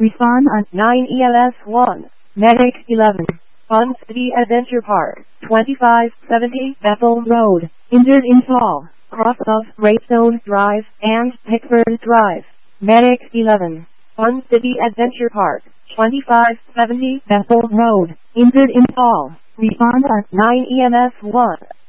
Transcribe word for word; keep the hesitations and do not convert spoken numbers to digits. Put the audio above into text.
Respond on nine E L S one. Medic eleven. Fun City Adventure Park, twenty-five seventy Bethel Road. Injured in fall, cross of Greystone Drive and Pickford Drive. Medic eleven. Fun City Adventure Park, twenty-five seventy Bethel Road. Injured in fall. Respond on nine E M S one.